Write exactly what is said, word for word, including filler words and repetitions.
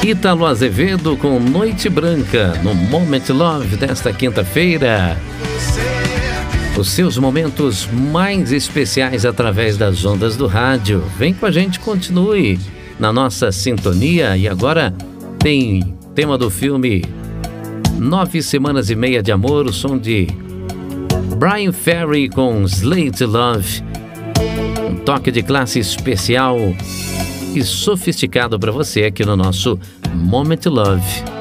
Ítalo Azevedo com Noite Branca, no Moment Love desta quinta-feira. Os seus momentos mais especiais através das ondas do rádio. Vem com a gente, continue na nossa sintonia. E agora tem tema do filme Nove Semanas e Meia de Amor, o som de Bryan Ferry com Slade Love. Um toque de classe especial e sofisticado para você aqui no nosso Moment Love.